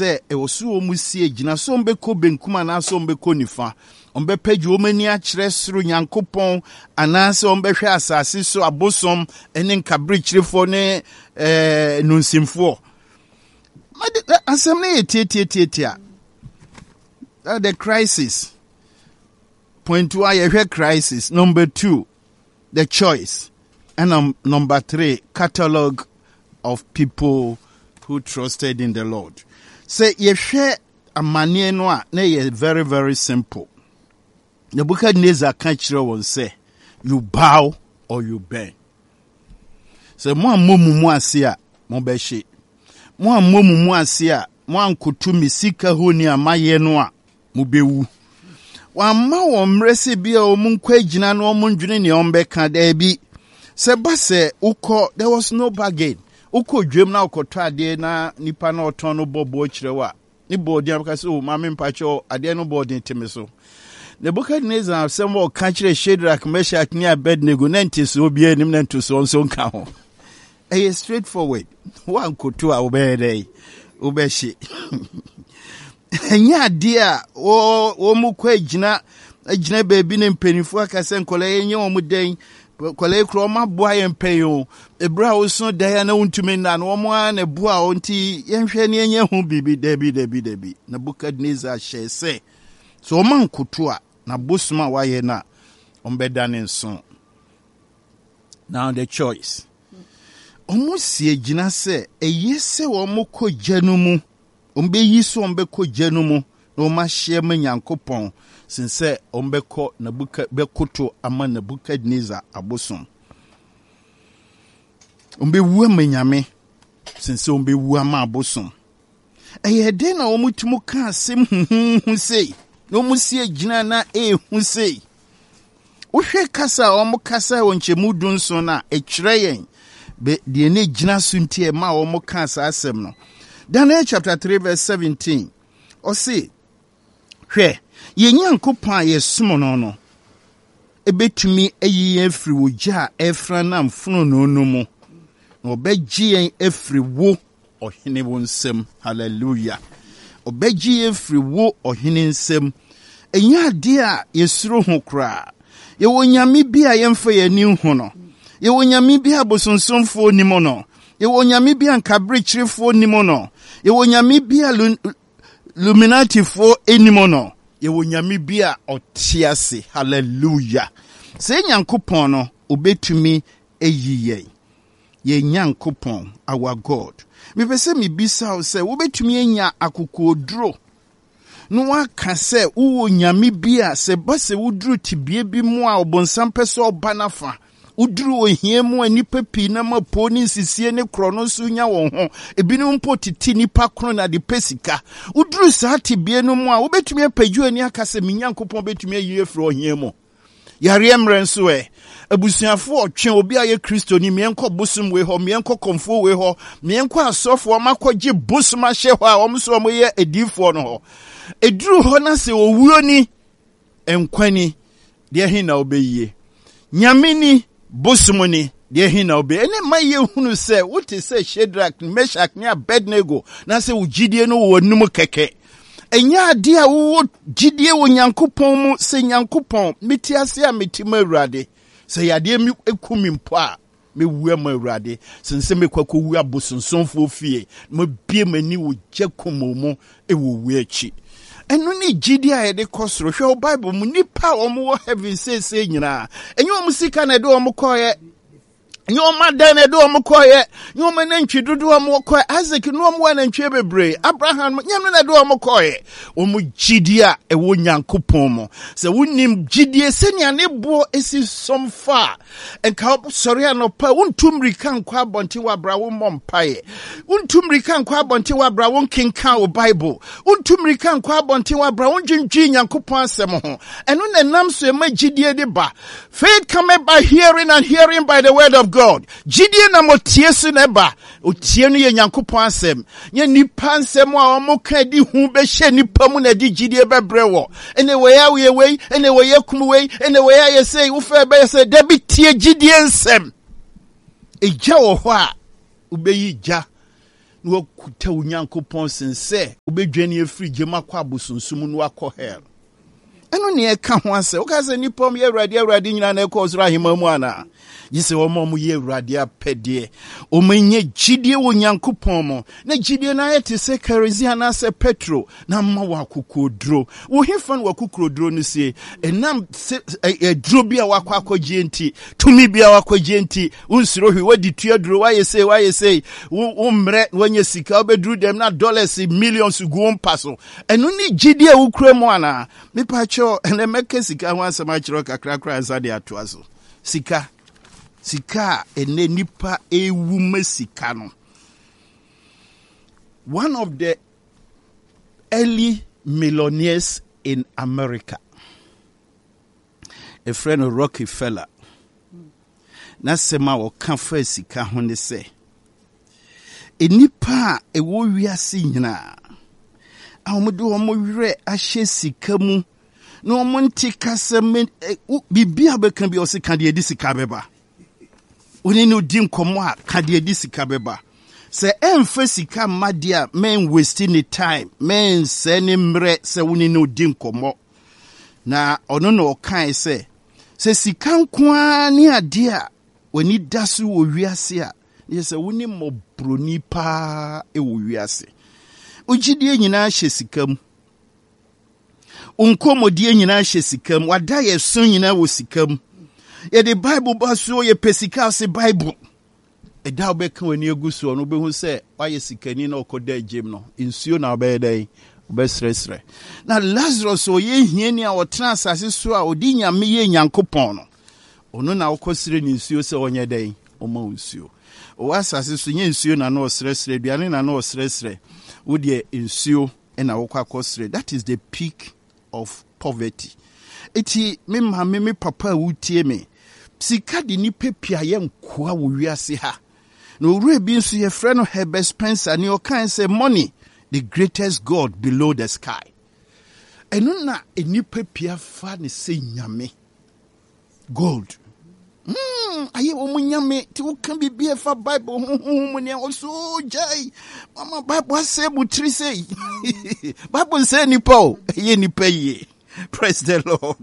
say e wosu omu sie gina so mbeko benkuma na so mbeko nifa ombepeji omani akire suru Nyankopon anase ombehwe asase so abosom ene nkabrichirefo ne nunsimfo asem na tietietia the crisis point 1 ye crisis. Number 2, the choice. And number 3, catalog of people who trusted in the Lord. Say ye share a manie noa na ye very very simple. Nebuchadnezzar can't chiro say you bow or you bend. Say mo amomu asia mo beshi. Mo amomu asia mo ankutu misika honi amaye noa mo bewu. Wama womrese bia omunkwa gina no omundwene ne ombeka da bi se base uko there was no bargain uko dwem na ukoto ade na nipa na oton no bobo kirewa ni bodi abakase o mame mpacho ade no bodi temeso Nebuchadnezzar sembo ka kire Shadrach Meshach ni Abednego na ntiso obi anim na ntoso nso nka ho straightforward wan koto a obede obeshi enya dia o mu kwa gina baabi ne mpanifo akase nkole enye o mu den kole kro ma boa ye mpanyo ebra wo so dan na untumi na no mo na bua o nti yenhwe ne enye hu bibi dabi Nebuchadnezzar she say so man koto a na bosuma wa ye na ombeda ne nso. Now the choice omu sie gina se eyese wo mu ko ganu mu ombe yiso ombe ko ganu mu no ma hye ma Nyankopon sinse ombe ko Nebuchadnezzar ama Nebuchadnezzar abosom ombe wu amanyame sinse ombe wu ama abosom eyede na omutumu ka asem hu sei no mu sie gina na hu sei uhwe kasa omukasa wonchemu dunso na ekreyen be de ne gina suntie ma omukasa asem no. Daniel chapter 3 verse 17. O say, hwe, ye Nyankopon yesom no ebetumi ayi efri wo gya efra na mfuno no mu. Na obegye yen efri wo ohene wo nsem. Hallelujah. Obegye efri wo ohene nsem. Enya de a yesuro ho kra. Ye wonyame bi a yemfa yani ho no. Ye wonyame bi a bosonsomfo ni mo no. Ye wonyame bi an kabrichirefo ni mo no. Ye wonyame bi a luminati fo enimo no. Ye wonyame bi a otiase. Hallelujah. Se Nyankopon no obetumi eyiye. Ye Nyankopon our God. Me pese me bisa o se obetumi enya akokodro. No waka se uwo nyame bi a se base wudru tibie bi mu a obonsam pese obanafa. Udru ohie mu anipa pi na mapo ni nsisie ne krono so nya won ho ebinu mpo titi nipa krono na de pesika udru saa tibie no mu a obetumi apaju ani akase Nyankopon betumi ayi efro ohie mu yare emre nso abusuafo otwe obi aye Kristo ni mienko bosum we ho mienko komfo we ho mienko asofo makogye bosum ahye ho a omso omoye edifo no ho edru ho na se owuo ni enkwani de hin na obeyie nyamini bosumoni de hina obe ene maye hunu se wote se Shadrach Meshach ne Abednego na se ugidie no wonum keke enya ade a wo gidie wo Nyankopon mu se Nyankopon metiase a metima Awurade se yade mi ekumi mpo a mewu am Awurade sense mekwako wu abosonsonfo fie mo bie mani wo gyakomo ewo achi enu ni gidi a yede kosoro hwe Bible mu nipa omo heaven say nyina enye omo sika na de omo koye enye omo dan na de omo koye enye omo na ntwe dodo omo koye Isaac no omo na ntwe bebre Abraham nyam na de omo koye omo gidi a ewo Nyankopon mo se wonim gidi senia ne bo esi somfa enka sori anopa wontumri kan kwa bonte wa bra wo mompaye wontumri kan kwa bonte wa bra won kenka o Bible wontumri kan kwa bonte wa bra won dwendwi Nyankopon asem ho eno na nam so e ma gidi de ba faith come by hearing and hearing by the word of God gidi na motie so na ba otie no ye Nyankopon asem ye nipa asem a omoka di hu be hye nipa mu na di gidi be brewo ene we ya we ene we ya kum we ene we ya say wo fa be say da bi tie gidi ensem eja wo ho a ubeyi ja no kuta Unyankopon sense obedwane efiri gema kwa bosunsumu no akọ hell eno ne eka ho ase o ka se nipom ye awurade nyina na ekọ osoro ahema mu ana yise wo mo ye awurade apede o menye gidie Unyankopon mo na gidie na yete se kerosene na se petro na ma wa kokodro wo hefa no wakokodro no se enam dro bia wakọ enti tumi bia wakọ enti unsuro hwi wadi tuadro waye say wo mre wanye sika obedru dem na dollars millions go paso eno ni gidie wo kura mu ana me pa cho ene meke sika ho asema chiro kakra asade atoaso sika ene nipa ewu mesika no. One of the early millionaires in America, a friend of Rockefeller, na sema wo kan fa sika ho ne se enipa ewo wiase nyina awodo wo wire ahye sika mu na wo nti kasem bibia bekan bi o se kan de edi sika beba oni no di nkomo a kan de edi sika beba se emfa sika madia men wasting the time men se ni mre se woni no di nkomo na ono no kan se sika nkoa ni ade a woni dasu wo wiase a yese woni mo broni pa e wo wiase ogidie nyina hye sikam unkomodie nyina hye sikam wada ye so nyina wo sikam ye the bible baso ye pesika se bible e da obeka wani eguso no behu se waye sikani na okoda agem no insuo na obedai obesresre na Lazarus o ye hiani a wotena asase so a odi nyame ye Nyankopon no ono na okosire ni nsuo se onye dai oma nsuo o asase so nye nsuo na no osresre duane na no osresre wo de nsuo na wokakosre. That is the peak of poverty. Eti me papa wutie me sika de ni pepia ye nkoa wo wiase ha no ure bi nso ye frɛ no Herbert Spencer ni o kan say money the greatest god below the sky. Eno na eni pepia fa ne se nyame gold aye wo munyame ti wo kan bibia fa bible hu ne oso jai mama bible say butri say bible say ni paul ye ni paye. Praise the Lord.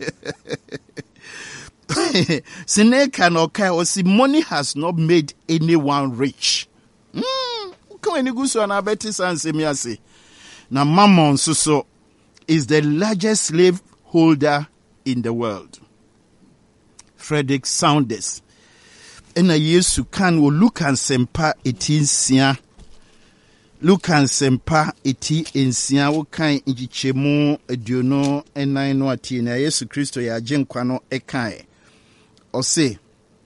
Seneca no kai osi money has not made anyone rich. Come any go so na beti sanse mi ase. Na Mammon so is the largest slave holder in the world. Frederick Saunders. Ena Yesu kan wo Luke and Sempa etinsia. Luke and Sempa eti ensia wo kan ngichemu aduono enan no ati na Yesu Kristo ya agenkwa no ekan. Ose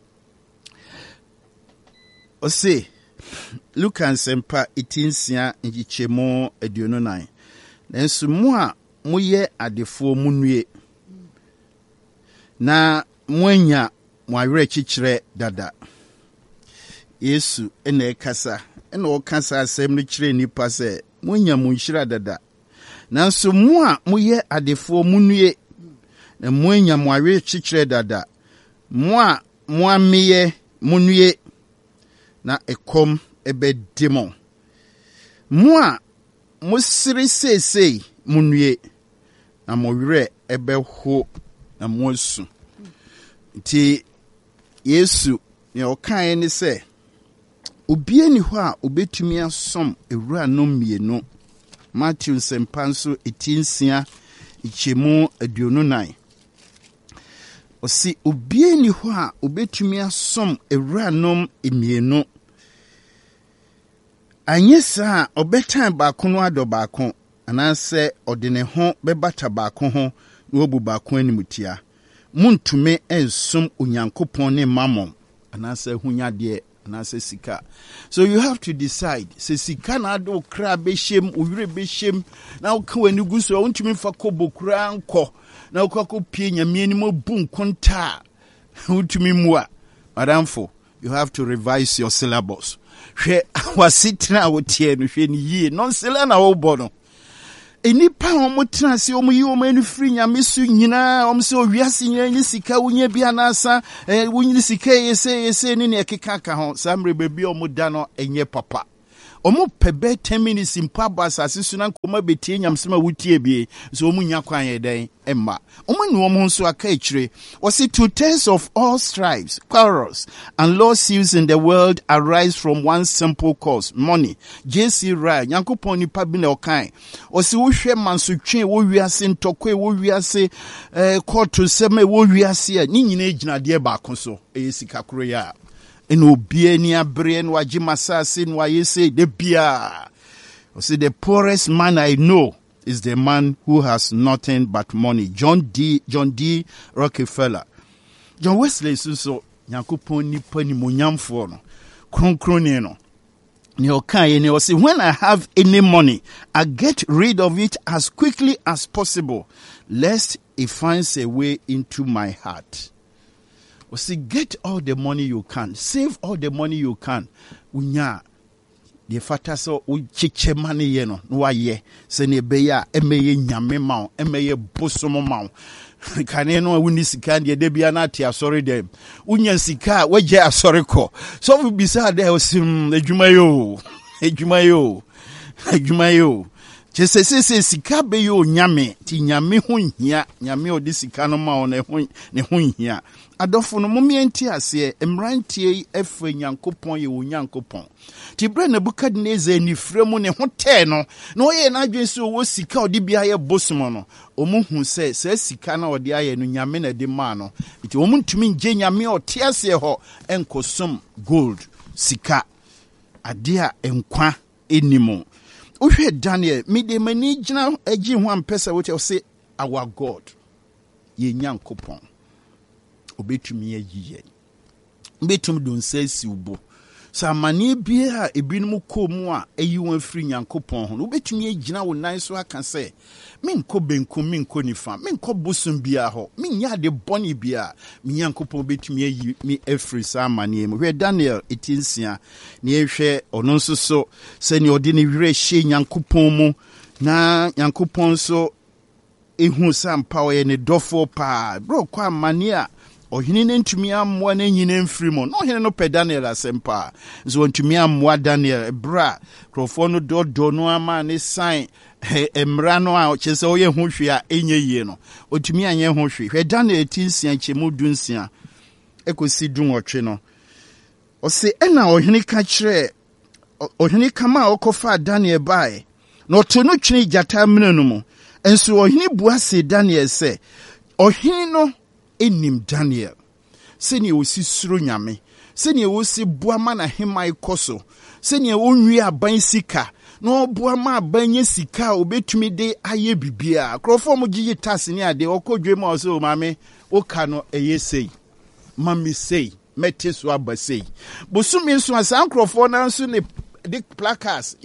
Luke and Sempa etinsia ngichemu aduono nan. Nanso mu a moye adefo munue na mwanya mwawere chichire dada Yesu ena ekasa ena okasa asem no chire nipa se mwanya munhira dada nanso mu a moye adefo munue na mwanya mwawere chichire dada mu a mwameye munue na ekom ebedimo mu a musiri sesei munue na mwawere ebeho na mwosu nti Yesu ne okan ni se obie ni ho a obetumi asom ewura no mienu. Matthew sempanso etinsia ichemu aduonu nan osi obie ni ho a obetumi asom ewura no mienu anyesa obetan baako no ado baako anase odene ho bebata baako ho no obu baako animutia muntume ensum Onyankopon ne Mammon anase hunyade anase sika. So you have to decide. Se sika na do kra beshem owire beshem na woka wani guso wontumi fa kobokura nko na wokako pie nyame ni mo bu nkonta wontumi mua madamfo you have to revise your syllabus. Hwe wasitna wotie no hwe ni yie non sela na wo bono enipa omotena se omuyi omanu firi nyame su nyina omse owiase nyina ni sika wonya bia na asa wonyi sika yese ni ne ekeka ka ho samre bebi omoda no enye papa Omo pebe 10 minutes in pabas asisuna nkoma betie nyamsema wutie bie so omu nya kwan ye den emma omo nu omo nso aka echire was it 2/3 of all strifes, quarrels and lawsuits in the world arise from one simple cause, money. JC Ryle Nyankopon nipa bi na okan osi wo hwe mansotwe wo wiase ntokwe wo wiase court seme wo wiase ni nyina ejinade ba koso sika koro ya eno bie ni abre no agi masase no ayese de bia. See, the poorest man I know is the man who has nothing but money. John D. Rockefeller. John Wesley so Nyankopon nipa ni monyamfo no kronkron no ne okan ne o say when I have any money I get rid of it as quickly as possible lest it finds a way into my heart. O say get all the money you can, save all the money you can. Unya the fata so uchiche money ye no waye se ne be ya emeye nyame ma emeye bosomo ma kane no wuni sika de de bia na ate asori dem unya sika waje asori ko so we bisa de osim adwuma yo chese sika be yo nyame ti nyame ho hia nyame odi sika no ma ne ho hia adofo no momienti ase emrantie efe Nyankopon ye wo Nyankopon ti bre Nebukadnezar ni fremu ne ho te no na oye na adwen so wo sika odi bia ye bosom no omuhu se sika na odi aye no nyame na de ma no ti omuntumi nje nyame ote ase ho enkosom gold sika ade a enkwa enimo. Uhwe Daniel mide mani gina agi ho ampesa wote o say our God ye Nyankopon obetumi ayiye betum don say siubo sa mani bia ebinum komu a eyi won afiri Nyankopon ho obetumi agina wo nan so aka say menko benku menko nifa menko bosum bia ho menya de boni bia me Nyankopon betumi ayi mi afiri sa mani mu hwe Daniel etinsia ne ehwe ono nso so se ne odi ne wire hye Nyankopon mu na Nyankopon so ehu sampa o ye ne dofo pa bro kwa mani a ohini ne ntumi amwa na nyina mfiri mo no ohini no pe Daniel asempa so ntumi amwa Daniel bra krofo no dodo no ama ne sign emra no a chese oye ho hwe a enye yie no otumi anye ho hwe hwe Daniel tinsia chemu dunsia ekosi dunwotwe no o se ena ohini ka kire ohini kama okofa Daniel bai no to no twini jata mena no mu enso ohini buase Daniel se ohini no enim Daniel seni osi suro nyame seni osi boama na hemai koso seni onwi aban sika no boama abanye sika obetumi de aye bibia krofo mo gigi tasse ni ade okodwe ma so mame oka no eyesei mami sei mete so abasei bosumi so asan krofo na so ne dik placards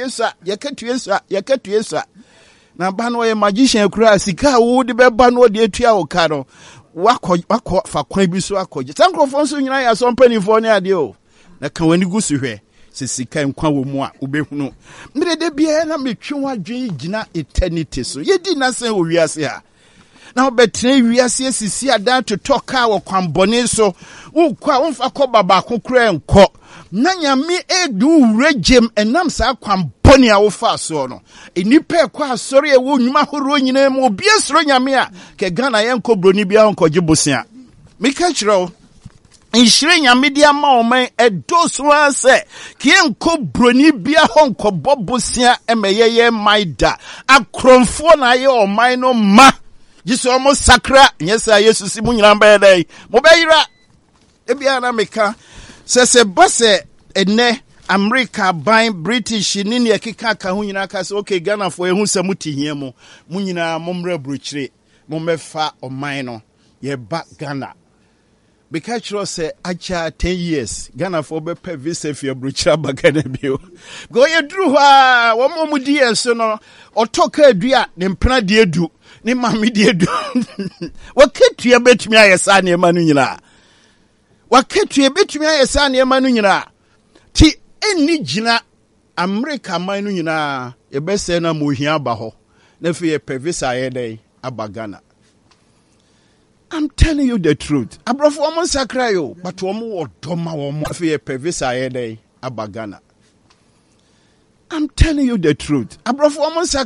yakatuesa na ba no ye magician kura sika wo de beba no de atua wo ka no wako fa kwan bi so akoje sankrofo so nyina ya so mpanifo ne ade o na ka wani gusu hwe sisika nkwa wo mu a ubehunu mrede bia na metwe wadwen gina eternity so yedi na sen wo wiase ha na obetre wiase sisi adan to toka wo kwambone so wo kwa wo fa ko baba kokura enko na nyame edu regem enam sa kwambone a wo fa so no enipa kwa asori e wo nwuma horo nyina mu obi asoro nyame a ke Ghana yenko broni bia onkoje bosia mika chiro inshire nyame dia ma o man edoso ase ke enko broni bia honko bobosia emeyeye maida akromfo na ye o man no ma jiso mo sakra nyesa Yesu si mu nyina mba dai mo bayira ebia na meka se base ene America by British nini ekika ka ho nyina ka se okay Ghana for ehu se mutihia mu nyina momra bruchire mommefa oman no ye ba Ghana because you say acha 10 years Ghana for be pe visa for bruchira ba Ghana bio go ye dru ha wo mo mudi enso no otoka adua ne mpena de edu ne mame de edu waketua betumi ayesa ne ma no nyina waketua betumi ayesa ne ma no nyina ti eni gina America man no nyina ye be se na mo hia ba ho na fi ye pe visa ye dey aba Ghana. I'm telling you the truth. Abrofo omo sakrayo but omo odoma omo fi ye pe visa ye dey aba Ghana. I'm telling you the truth. Abrofo omo